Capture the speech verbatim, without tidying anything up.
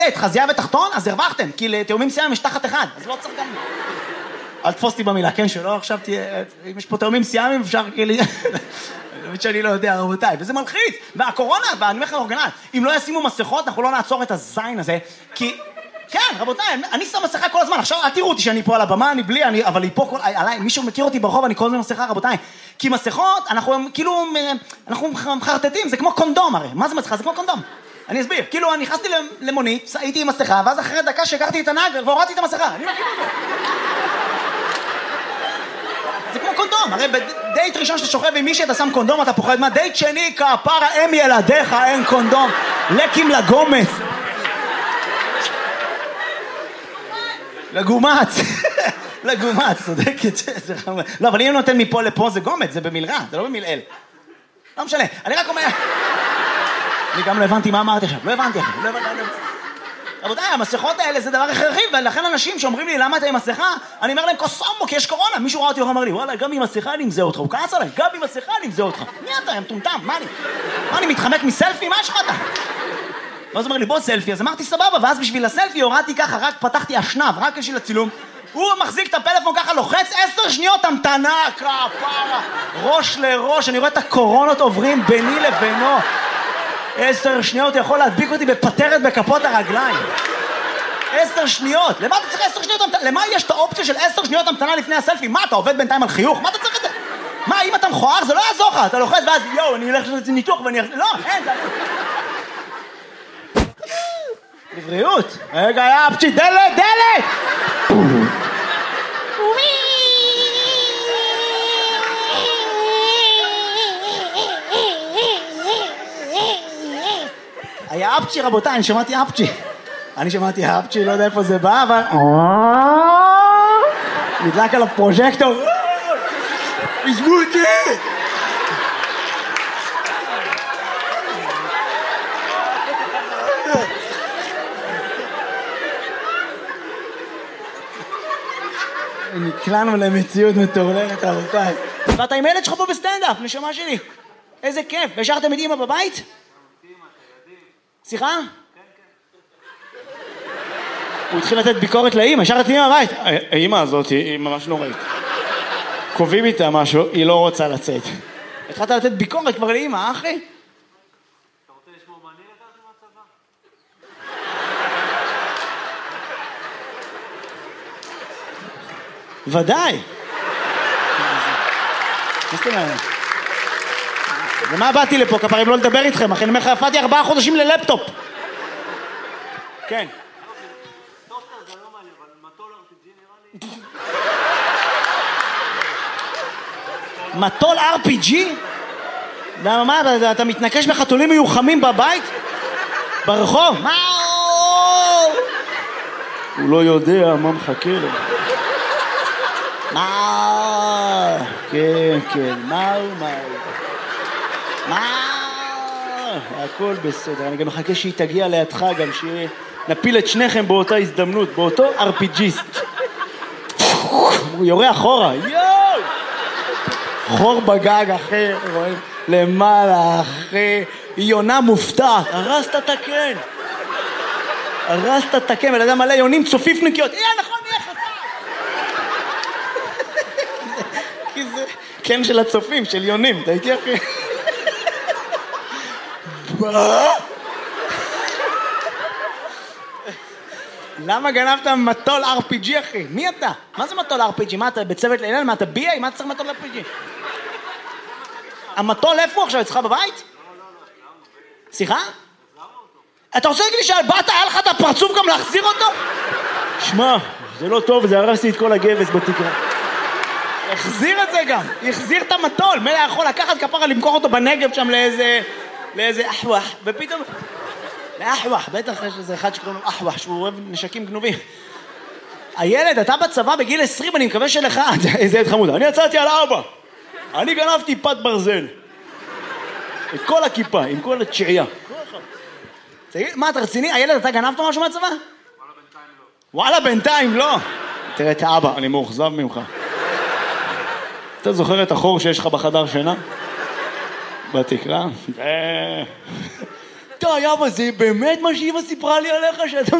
את חזייה ותחתון, אז הרווחתם, כי לתאומים סיאמיים יש תחת אחד, אז לא צריך גם... אל תפוס אותי במילה, כן, שלא, עכשיו תהיה... אם יש פה תאומים סיאמיים, אפשר כאילו... באמת שאני לא יודע, רבותיי, וזה מלחיץ. והקורונה, ואני אומר לך אורגנל, אם לא ישימו מסכות, אנחנו לא נעצור את הזין הזה, כי... כן, רבותיי, אני שם מסכה כל הזמן, עכשיו אל תראו אותי שאני פה על הבמה, אני בלי, אני, אבל אני פה כל... עליי, מישהו מכיר אותי ברחוב, אני כל הזמן מסכה, רבותיי. כי מסכות, אנחנו כאילו... אנחנו מחרטטים, זה כמו קונדום הרי. מה זה מסכה? זה כמו קונדום. אני אסביר, כאילו אני נכנסתי למונית, הייתי עם מסכה, ואז אחרי דקה שהכרתי את הנהג והורדתי את המסכה. אני מכיר את זה. זה כמו קונדום, הרי בדייט ראשון שאתה שוכב עם מישהי אתה שם קונדום, אתה פוחד מה? דייט שני, כפרה, אם ילדיך, אין קונדום. לקים לגומץ. לגומץ. לגומץ, צודקת. לא, אבל אם אני נותן מפה לפה זה גומץ, זה במלרע, זה לא במלעל. לא משנה, אני רק אומר... אני גם לא הבנתי מה אמרתי עכשיו, לא הבנתי עכשיו, לא הבנתי, לא הבנתי. רבותיי, המסכות האלה זה דבר הכרחי, ולכן אנשים שאומרים לי למה אתה עם מסכה, אני אומר להם קוסומו, כי יש קורונה. מישהו ראה אותי ואומר לי, וואלה, גם עם מסכה אני אמזה אותך, הוא כעס עליי, גם עם מסכה אני אמזה אותך. מי אתה, הם טומטם, מה אני? מה אני מתחמק מסלפי? מה יש לך אתה? ואז אומר לי, בוא סלפי, אז אמרתי סבבה, ואז בשביל הסלפי הורדתי ככה, רק פתחתי אשנב, רק בשביל הצילום. הוא מחזיק את הפלאפון ככה, לוחץ עשר שניות המתנה, כפרה, ראש לראש, אני רואה את הקורונות עוברים ביני לבינו. עשר שניות יכול להדביק אותי בפטרת בכפות הרגליים. עשר שניות. למה אתה צריך עשר שניות המתנה? למה יש את האופציה של עשר שניות המתנה לפני הסלפי? מה, אתה עובד בינתיים על חיוך? מה אתה צריך את זה? מה, אם אתה מכוער זה לא יעזור לך. אתה לוחץ ואז, יואו, אני אלך לעשות ניתוח ואני... לא, אין, זה... לבריאות. רגע, יא פצ'י, דלת, דלת! היה אפצ'י רבותיי, אני שמעתי אפצ'י. אני שמעתי אפצ'י, לא יודע איפה זה בא, אבל... נדלק עליו פרוז'קטור. עזבו אותי! נקלענו למציאות מטורללת רבותיי. ואתה עם ילד שלך פה בסטנדאפ, נשמה שלי. איזה כיף. והשארתם את אמא בבית? סליחה? הוא התחיל לתת ביקורת לאמא, השארת אמא בבית. האמא הזאת היא ממש נוראית. קובעים איתה משהו, היא לא רוצה לצאת. התחלת לתת ביקורת כבר לאמא, אחי? אתה רוצה לשמור מה אני לקחתי מהצבא? ודאי. מה זאת אומרת? ומה באתי לפה, כפרים לא לדבר איתכם, אחי, אני אומר לך, הפעתי ארבעה חודשים ללפטופ. כן. טוסטר זה לא מעניין, אבל מטול אר פי ג'י נראה לי. מטול אר פי ג'י? מה, אתה מתנקש בחתולים מיוחמים בבית? ברחוב? מה? הוא לא יודע מה מחכה לו. מה? כן, כן, מה הוא, מה הוא? מה? הכל בסדר, אני גם מחכה שהיא תגיע לידך גם, שנפיל את שניכם באותה הזדמנות, באותו אר פי ג'יסט. הוא יורה אחורה, יואו! חור בגג אחר, רואים? למעלה אחרי, היא יונה מופתעת, הרסת את הקן. הרסת את הקן, ולאדם מלא יונים צופיפניקיות, יאה נכון, יהיה חצה. כי זה קן של הצופים, של יונים, אתה איתי אחי? למה גנבת מטול אר פי ג'י אחי? מי אתה? מה זה מטול אר פי ג'י? מה אתה בצוות לילל? מה אתה בי איי? מה אתה צריך מטול אר פי ג'י? המטול איפה עכשיו? אצלך בבית? סליחה? אתה רוצה להגיד לי שבאת היה לך את הפרצוף גם להחזיר אותו? שמע, זה לא טוב, זה הרסתי את כל הגבס בתקרה. החזיר את זה גם, החזיר את המטול. מי יכול לקחת כפרה למכור אותו בנגב שם לאיזה... לאיזה אחווח, ופתאום... לאחווח, בטח יש איזה אחד שקוראים לו אחווח, שהוא אוהב נשקים גנובים. הילד, אתה בצבא בגיל עשרים, אני מקווה שלך, איזה ילד חמוד, אני יצאתי על אבא, אני גנבתי פת ברזל. את כל הכיפה, עם כל התשיעייה. תגיד, מה, אתה רציני? הילד, אתה גנבת משהו מהצבא? וואלה בינתיים לא. וואלה בינתיים לא. תראה את האבא, אני מאוכזב ממך. אתה זוכר את החור שיש לך בחדר שינה? בתקרה? די, אבא, זה באמת מה שאימא סיפרה לי עליך, שאתה